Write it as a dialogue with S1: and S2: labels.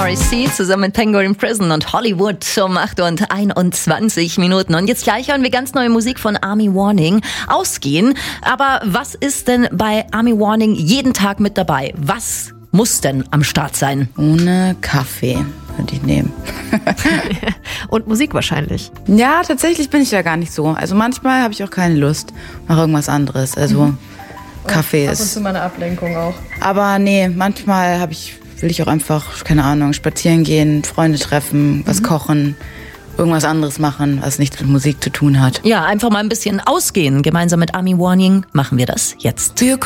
S1: REC zusammen mit Penguin Prison und Hollywood um 8:21 Minuten. Und jetzt gleich hören wir ganz neue Musik von Army Warning. Ausgehen. Aber was ist denn bei Army Warning jeden Tag mit dabei? Was muss denn am Start sein?
S2: Ohne Kaffee würde ich nehmen.
S3: Und Musik wahrscheinlich.
S2: Ja, tatsächlich bin ich da gar nicht so. Also manchmal habe ich auch keine Lust nach irgendwas anderes. Also Kaffee ist...
S3: Ab und zu mal eine Ablenkung auch.
S2: Aber nee, manchmal will ich auch einfach, keine Ahnung, spazieren gehen, Freunde treffen, was kochen, irgendwas anderes machen, was nichts mit Musik zu tun hat.
S1: Ja, einfach mal ein bisschen ausgehen. Gemeinsam mit Army Warning machen wir das jetzt.